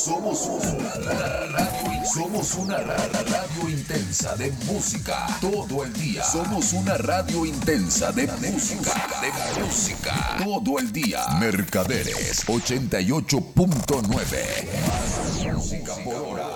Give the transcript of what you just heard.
Somos una radio intensa de música todo el día. Somos una radio intensa de música todo el día. Mercaderes 88.9. Música por hora.